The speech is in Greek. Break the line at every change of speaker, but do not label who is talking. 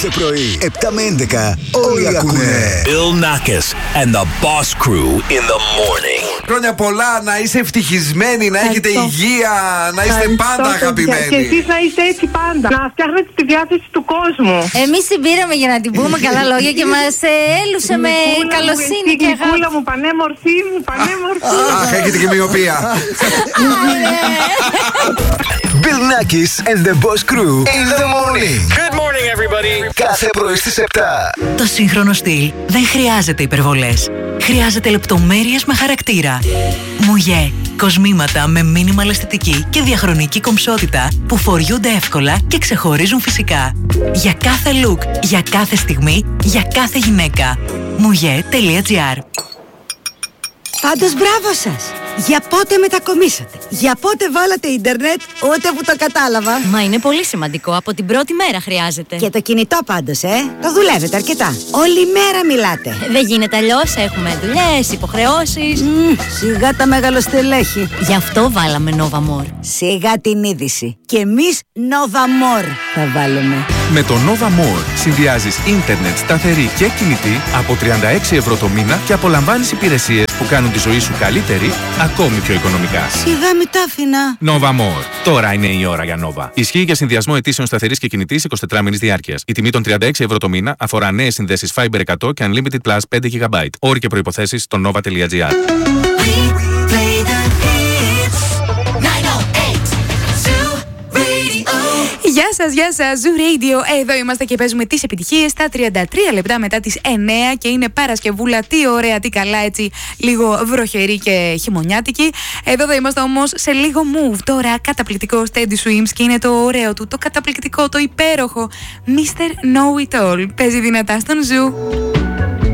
Σε πρωί, 7 με 11, όλοι ακούνε.
Bill Nackis and the Boss Crew in the morning.
Χρόνια πολλά, να είστε ευτυχισμένοι, να έχετε υγεία, να είστε πάντα αγαπημένοι.
Και εσείς να είστε έτσι πάντα, να φτιάχνετε τη διάθεση του κόσμου.
Εμείς την πήραμε για να την πούμε καλά λόγια και μας έλουσε με καλοσύνη και αγάπη.
Νικούλα μου, πανέμορφή μου, πανέμορφή.
Αχ, έχετε και μοιοπία.
Bill Nackis and the Boss Crew in the morning.
Good morning, everybody.
Κάθε πρωί στις 7.
Το σύγχρονο στυλ δεν χρειάζεται υπερβολές. Χρειάζεται λεπτομέρειες με χαρακτήρα. Μουγέ. Κοσμήματα με μίνιμαλ αισθητική και διαχρονική κομψότητα που φοριούνται εύκολα και ξεχωρίζουν φυσικά. Για κάθε look, για κάθε στιγμή, για κάθε γυναίκα. Mouye.gr.
Πάντως μπράβο σας! Για πότε μετακομίσατε? Για πότε βάλατε ίντερνετ? Ούτε που το κατάλαβα.
Μα είναι πολύ σημαντικό, από την πρώτη μέρα χρειάζεται.
Και το κινητό πάντως, το δουλεύετε αρκετά. Όλη μέρα μιλάτε.
Δεν γίνεται αλλιώς, έχουμε δουλειές, υποχρεώσεις.
Σιγά τα μεγαλοστελέχη.
Γι' αυτό βάλαμε Nova More.
Σιγά την είδηση. Και εμείς Nova More θα βάλουμε.
Με το Nova More συνδυάζεις ίντερνετ σταθερή και κινητή από 36 ευρώ το μήνα και απολαμβάνεις υπηρεσίες που κάνουν τη ζωή σου καλύτερη, ακόμη πιο οικονομικά.
Σιγά μη τα άφηνα.
Nova More. Τώρα είναι η ώρα για Nova. Ισχύει για συνδυασμό αιτήσεων σταθερής και κινητής 24 μήνες διάρκειας. Η τιμή των 36 ευρώ το μήνα αφορά νέες συνδέσεις Fiber 100 και Unlimited Plus 5 GB. Όροι και προϋποθέσεις στο nova.gr.
Γεια σας, Zoo Radio. Εδώ είμαστε και παίζουμε τις επιτυχίες στα 33 λεπτά μετά τις 9 και είναι Παρασκευούλα. Τι ωραία, τι καλά, έτσι λίγο βροχερή και χειμωνιάτικη. Εδώ θα είμαστε όμως σε λίγο move. Τώρα καταπληκτικό Teddy Swims και είναι το ωραίο του, το καταπληκτικό, το υπέροχο Mr. Know It All. Παίζει δυνατά στον Zoo.